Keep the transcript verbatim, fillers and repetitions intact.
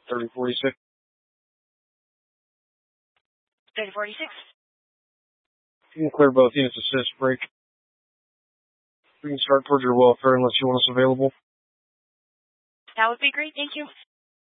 thirty forty-six. thirty forty-six. You can clear both units assist break. We can start towards your welfare unless you want us available. That would be great. Thank you.